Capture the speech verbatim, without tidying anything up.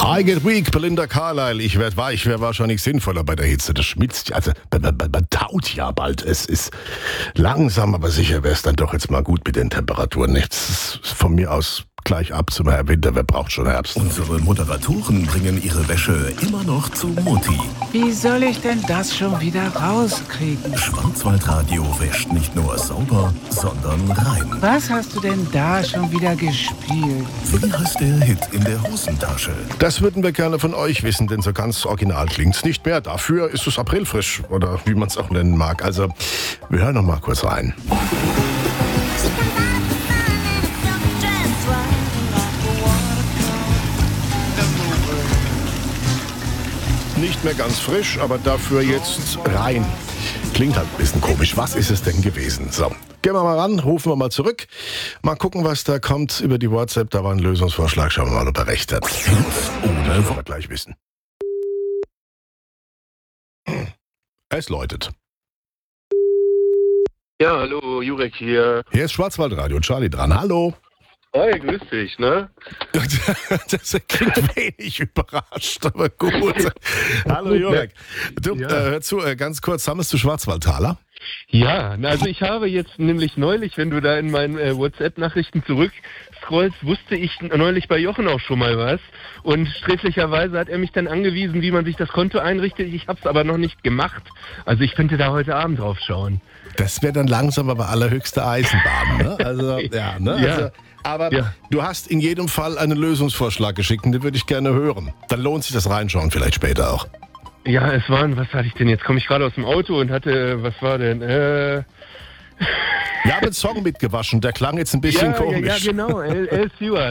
I get weak, Belinda Carlisle. Ich werd weich, wäre wahrscheinlich sinnvoller bei der Hitze. Das schmitzt, also man, man, man taut ja bald. Es ist langsam, aber sicher wäre es dann doch jetzt mal gut mit den Temperaturen. Nichts von mir aus gleich ab zum Winter. Wer braucht schon Herbst? Unsere Moderatoren bringen ihre Wäsche immer noch zu Mutti. Wie soll ich denn das schon wieder rauskriegen? Schwarzwaldradio wäscht nicht nur sauber, sondern rein. Was hast du denn da schon wieder gespielt? Wie heißt der Hit in der Hosentasche? Das würden wir gerne von euch wissen, denn so ganz original klingt's nicht mehr. Dafür ist es aprilfrisch oder wie man es auch nennen mag. Also, wir hören noch mal kurz rein. Nicht mehr ganz frisch, aber dafür jetzt rein. Klingt halt ein bisschen komisch. Was ist es denn gewesen? So, gehen wir mal ran, rufen wir mal zurück. Mal gucken, was da kommt über die WhatsApp. Da war ein Lösungsvorschlag. Schauen wir mal, ob er recht hat. Oder wollen wir gleich wissen. Es läutet. Ja, hallo, Jurek hier. Hier ist Schwarzwaldradio. Charlie dran. Hallo. Hi, grüß dich, ne? Das klingt wenig überrascht, aber gut. Hallo Jurek. Du, Ja. äh, hör zu, äh, ganz kurz, sammelst du Schwarzwaldtaler? Ja, na, also ich habe jetzt nämlich neulich, wenn du da in meinen äh, WhatsApp-Nachrichten zurückscrollst, wusste ich neulich bei Jochen auch schon mal was. Und sträflicherweise hat er mich dann angewiesen, wie man sich das Konto einrichtet. Ich habe es aber noch nicht gemacht. Also ich könnte da heute Abend drauf schauen. Das wäre dann langsam aber allerhöchste Eisenbahn, ne? Also, ja, ne? Ja. Also, aber Ja. du hast in jedem Fall einen Lösungsvorschlag geschickt und den würde ich gerne hören. Dann lohnt sich das Reinschauen vielleicht später auch. Ja, es waren, was hatte ich denn jetzt? Komme ich gerade aus dem Auto und hatte, was war denn? Äh, Wir haben einen Song mitgewaschen, der klang jetzt ein bisschen ja, ja, komisch. ja, genau, L. L. Stewart.